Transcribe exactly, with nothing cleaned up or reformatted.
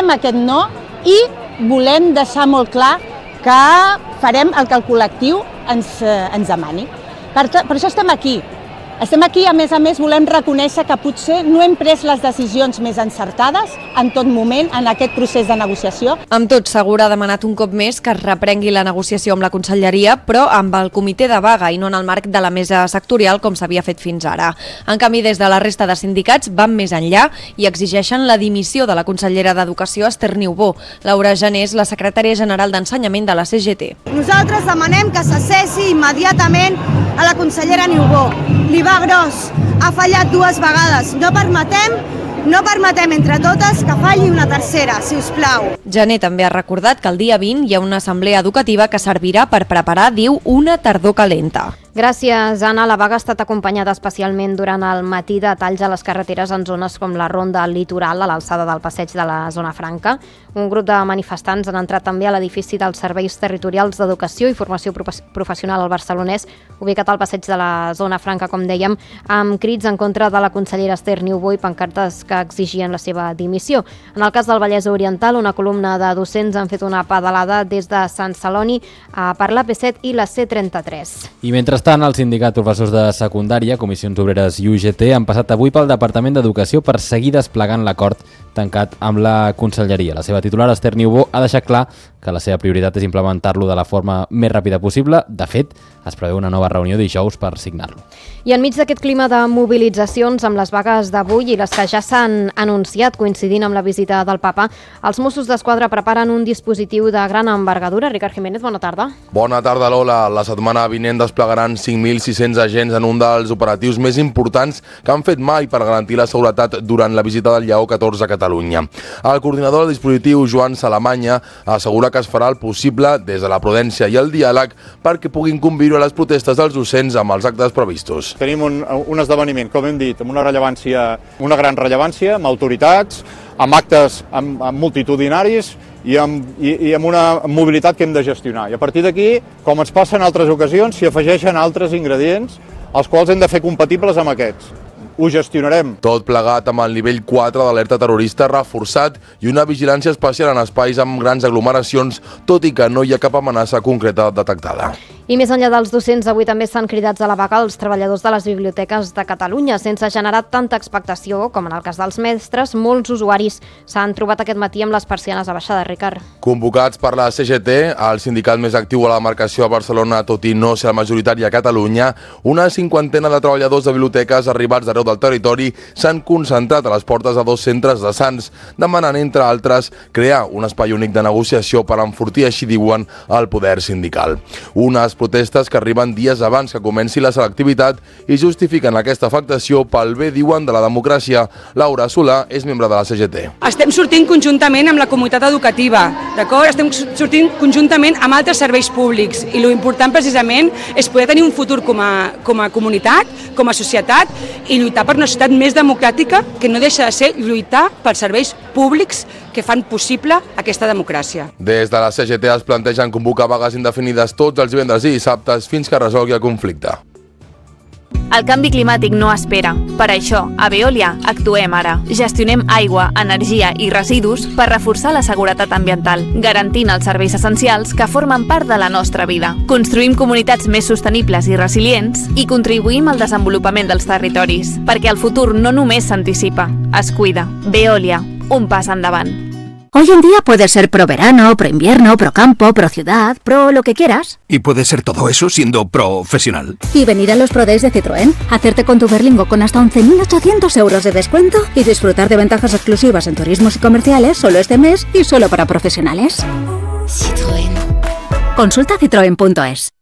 rebutgem aquest no i volem deixar molt clar que farem el que el col·lectiu ens, eh, ens demani. Per, per això estem aquí. Estem aquí, a més a més, volem reconèixer que potser no hem pres les decisions més encertades en tot moment en aquest procés de negociació. Amb tot, Segura ha demanat un cop més que es reprengui la negociació amb la Conselleria, però amb el comitè de vaga i no en el marc de la mesa sectorial com s'havia fet fins ara. En canvi, des de la resta de sindicats van més enllà i exigeixen la dimissió de la consellera d'Educació, Esther Niubó. Laura Gené és la secretària general d'Ensenyament de la C G T. Nosaltres demanem que se cessi immediatament a la consellera Niubó. Li va gros, ha fallat dues vegades. No permetem, no permetem entre totes que falli una tercera, si us plau. Gené també ha recordat que el dia vint hi ha una assemblea educativa que servirà per preparar, diu, una tardor calenta. Gràcies, Anna. La vaga ha estat acompanyada especialment durant el matí de talls a les carreteres en zones com la Ronda Litoral, a l'alçada del passeig de la Zona Franca. Un grup de manifestants han entrat també a l'edifici dels Serveis Territorials d'Educació i Formació Professional al Barcelonès, ubicat al passeig de la Zona Franca, com dèiem, amb crits en contra de la consellera Esther Niubó i pancartes que exigien la seva dimissió. En el cas del Vallès Oriental, una columna de docents han fet una pedalada des de Sant Celoni per l'A P set i la C trenta-tres. I mentrestant, el sindicat professors de secundària, Comissions Obreres i U G T han passat avui pel Departament d'Educació per seguir desplegant l'acord tancat amb la Conselleria. La seva titular, Esther Niubó, ha deixat clar que la seva prioritat és implementar-lo de la forma més ràpida possible. De fet, es preveu una nova reunió dijous per signar-lo. I enmig d'aquest clima de mobilitzacions amb les vagues d'avui i les que ja s'han anunciat coincidint amb la visita del papa, els Mossos d'Esquadra preparen un dispositiu de gran envergadura. Ricard Jiménez, bona tarda. Bona tarda, Lola. La setmana vinent desplegaran cinc mil sis-cents agents en un dels operatius més importants que han fet mai per garantir la seguretat durant la visita del Lleó catorze a Catalunya. El coordinador del dispositiu, Joan Salamanya, assegura que es farà el possible des de la prudència i el diàleg perquè puguin conviure les protestes dels docents amb els actes previstos. Tenim un, un esdeveniment, com hem dit, amb una rellevància, una gran rellevància, amb autoritats, amb actes amb, amb multitudinaris i amb, i, i amb una mobilitat que hem de gestionar. I a partir d'aquí, com ens passa en altres ocasions, s'hi afegeixen altres ingredients els quals hem de fer compatibles amb aquests. Ho gestionarem. Tot plegat amb el nivell quatre d'alerta terrorista reforçat i una vigilància especial en espais amb grans aglomeracions, tot i que no hi ha cap amenaça concreta detectada. I més enllà dels docents, avui també estan cridats a la vaga els treballadors de les biblioteques de Catalunya. Sense generar tanta expectació, com en el cas dels mestres, molts usuaris s'han trobat aquest matí amb les persianes a baixada, Ricard. Convocats per la C G T, el sindicat més actiu a la demarcació a Barcelona, tot i no ser el majoritari a Catalunya, una cinquantena de treballadors de biblioteques arribats d'arreu del territori s'han concentrat a les portes de dos centres de Sants, demanant, entre altres, crear un espai únic de negociació per enfortir, així diuen, el poder sindical. Unes protestes que arriben dies abans que comenci la selectivitat i justifiquen aquesta afectació pel bé, diuen, de la democràcia. Laura Solà és membre de la C G T. Estem sortint conjuntament amb la comunitat educativa, d'acord? Estem sortint conjuntament amb altres serveis públics i l'important precisament és poder tenir un futur com a, com a comunitat, com a societat i lluitar per una societat més democràtica que no deixa de ser lluitar pels serveis públics que fan possible aquesta democràcia. Des de la C G T es plantegen convocar vagues indefinides tots els divendres i dissabtes fins que resolgui el conflicte. El canvi climàtic no espera. Per això, a Veolia actuem ara. Gestionem aigua, energia i residus per reforçar la seguretat ambiental, garantint els serveis essencials que formen part de la nostra vida. Construïm comunitats més sostenibles i resilients i contribuïm al desenvolupament dels territoris, perquè el futur no només s'anticipa, es cuida. Veolia, un pas endavant. Hoy en día puedes ser pro verano, pro invierno, pro campo, pro ciudad, pro lo que quieras. Y puedes ser todo eso siendo profesional. Y venir a los Pro Days de Citroën, hacerte con tu Berlingo con hasta once mil ochocientos euros de descuento y disfrutar de ventajas exclusivas en turismos y comerciales solo este mes y solo para profesionales. Citroën. Consulta citroen punto es.